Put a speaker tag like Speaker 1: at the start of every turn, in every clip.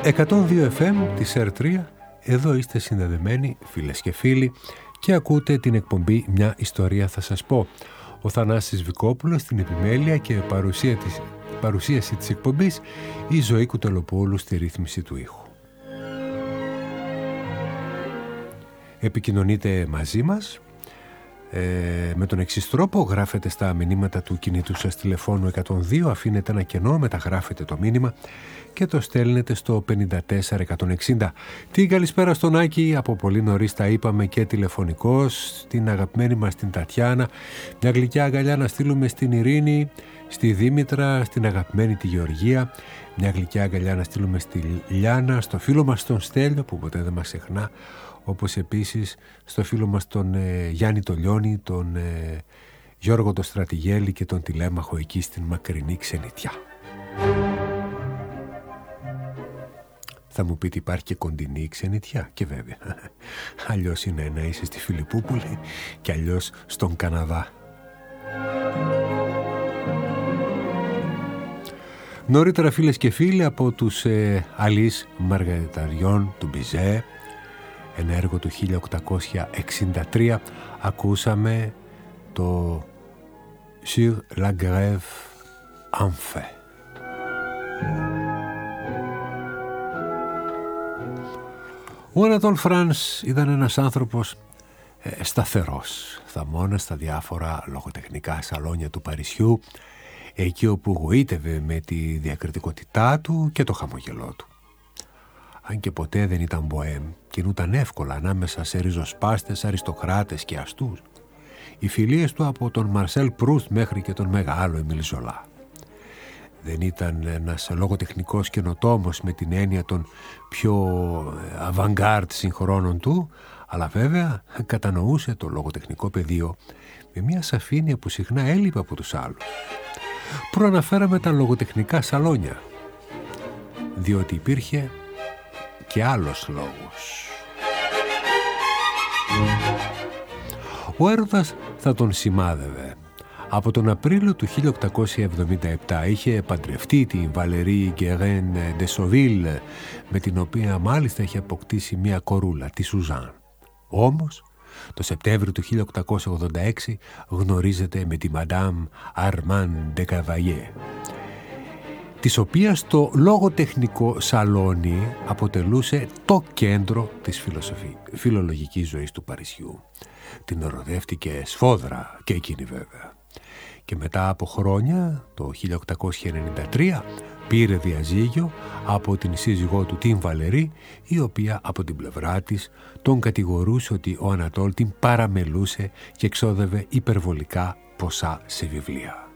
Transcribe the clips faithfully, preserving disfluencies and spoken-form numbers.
Speaker 1: εκατόν δύο εφ εμ της Ερ τρία, εδώ είστε συνδεδεμένοι φίλες και φίλοι και ακούτε την εκπομπή «Μια ιστορία θα σας πω». Ο Θανάσης Βικόπουλος στην επιμέλεια και παρουσία της, παρουσίαση της εκπομπής, η Ζωή Κουτελοπούλου στη ρύθμιση του ήχου. Επικοινωνείτε μαζί μας ε, με τον εξής τρόπο: γράφετε στα μηνύματα του κινητού σας τηλεφώνου εκατόν δύο, αφήνετε ένα κενό, μεταγράφετε το μήνυμα και το στέλνετε στο πενήντα τέσσερα εκατόν εξήντα. Την καλησπέρα στον Άκη, από πολύ νωρίς τα είπαμε και τηλεφωνικός, την αγαπημένη μας την Τατιάνα, μια γλυκιά αγκαλιά να στείλουμε στην Ειρήνη, στη Δήμητρα, στην αγαπημένη τη Γεωργία, μια γλυκιά αγκαλιά να στείλουμε στη Λιάνα, στο φίλο μας τον Στέλιο που ποτέ δεν μας ξεχνά, όπως επίσης στο φίλο μας τον ε, Γιάννη το Λιώνη, τον ε, Γιώργο το Στρατηγέλη και τον Τηλέμαχο εκεί στην μακρινή Ξενιτιά. Θα μου πείτε, υπάρχει και κοντινή Ξενιτιά, και βέβαια. Αλλιώς είναι να είσαι στη Φιλιππούπολη και αλλιώς στον Καναδά. Νωρίτερα, φίλες και φίλοι, από τους ε, Αλείς Μαργαριταριών του Μπιζέ, ένα έργο του χίλια οκτακόσια εξήντα τρία, ακούσαμε το Sur la grève en fait. Ο Ανατόλ Φρανς ήταν ένας άνθρωπος ε, σταθερός, θαμώνας στα διάφορα λογοτεχνικά σαλόνια του Παρισιού, εκεί όπου γοήτευε με τη διακριτικότητά του και το χαμογελό του. Αν και ποτέ δεν ήταν μποέμ, κινούταν εύκολα ανάμεσα σε ριζοσπάστες, αριστοκράτες και αστούς. Οι φιλίες του από τον Μαρσέλ Προύστ μέχρι και τον μεγάλο Εμίλ Ζολά. Δεν ήταν ένας λογοτεχνικός καινοτόμος με την έννοια των πιο avant-garde συγχρόνων του, αλλά βέβαια κατανοούσε το λογοτεχνικό πεδίο με μια σαφήνεια που συχνά έλειπε από τους άλλους. Προαναφέραμε τα λογοτεχνικά σαλόνια, διότι υπήρχε και άλλος λόγος. Ο έρωτας θα τον σημάδευε. Από τον Απρίλιο του χίλια οκτακόσια εβδομήντα επτά είχε παντρευτεί την Βαλερή Γκερέν ντε Σοβίλ, με την οποία μάλιστα είχε αποκτήσει μια κορούλα, τη Σουζάν. Όμως, το Σεπτέμβριο του χίλια οκτακόσια ογδόντα έξι γνωρίζεται με τη Μαντάμ Αρμάν ντε Καβαγιέ, της οποίας το λογοτεχνικό σαλόνι αποτελούσε το κέντρο της φιλοσοφή, φιλολογικής ζωής του Παρισιού. Την οροδεύτηκε σφόδρα και εκείνη βέβαια. Και μετά από χρόνια, το χίλια οκτακόσια ενενήντα τρία, πήρε διαζύγιο από την σύζυγό του την Βαλερή, η οποία από την πλευρά της τον κατηγορούσε ότι ο Ανατόλ την παραμελούσε και εξόδευε υπερβολικά ποσά σε βιβλία.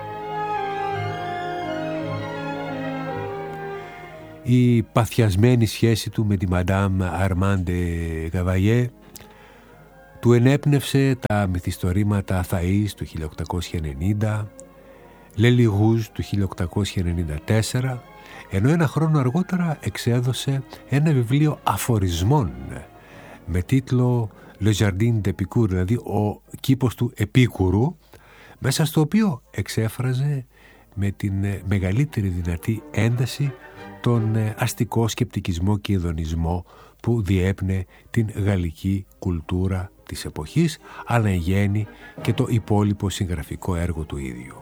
Speaker 1: Η παθιασμένη σχέση του με τη Μαντάμ Αρμάν ντε Καβαγιέ του ενέπνευσε τα μυθιστορήματα Θαΐς του χίλια οκτακόσια ενενήντα, Λέλι Ρούζ του χίλια οκτακόσια ενενήντα τέσσερα, ενώ ένα χρόνο αργότερα εξέδωσε ένα βιβλίο αφορισμών με τίτλο Le Jardin d'Épicure, δηλαδή ο κήπος του Επίκουρου, μέσα στο οποίο εξέφραζε με την μεγαλύτερη δυνατή ένταση τον αστικό σκεπτικισμό και ειδονισμό που διέπνε την γαλλική κουλτούρα της εποχής, αλλά εν γέννη και το υπόλοιπο συγγραφικό έργο του ίδιου.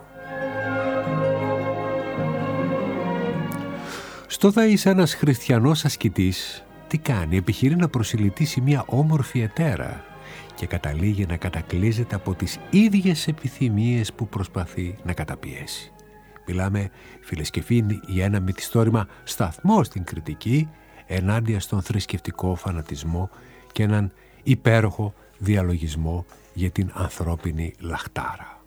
Speaker 1: Στο Θαΐς ένας χριστιανός ασκητής τι κάνει? Επιχειρεί να προσιλητήσει μια όμορφη ετέρα και καταλήγει να κατακλείζεται από τις ίδιες επιθυμίες που προσπαθεί να καταπιέσει. Μιλάμε, φίλες και φίλοι, για ένα μυθιστόρημα σταθμό στην κριτική ενάντια στον θρησκευτικό φανατισμό και έναν υπέροχο διαλογισμό για την ανθρώπινη λαχτάρα.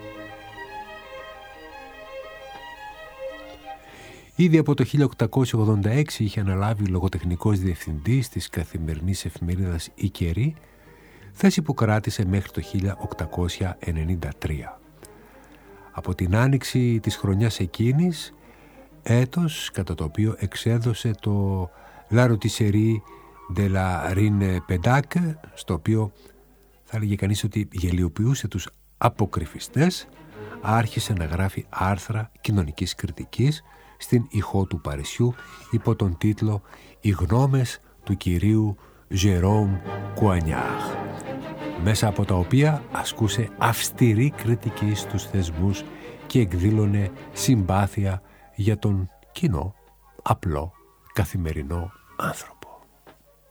Speaker 1: Ήδη από το χίλια οκτακόσια ογδόντα έξι είχε αναλάβει λογοτεχνικός διευθυντής της καθημερινής εφημερίδας «Η Καιρή», θέση που κράτησε μέχρι το χίλια οκτακόσια ενενήντα τρία. Από την άνοιξη της χρονιάς εκείνης, έτος κατά το οποίο εξέδωσε το La Rotisserie de la Reine Pédac, στο οποίο θα έλεγε κανείς ότι γελιοποιούσε τους αποκρυφιστές, άρχισε να γράφει άρθρα κοινωνικής κριτικής στην Ηχό του Παρισιού υπό τον τίτλο «Οι γνώμες του κυρίου Ζερόμ Κουανιάχ», μέσα από τα οποία ασκούσε αυστηρή κριτική στους θεσμούς και εκδήλωνε συμπάθεια για τον κοινό, απλό, καθημερινό άνθρωπο.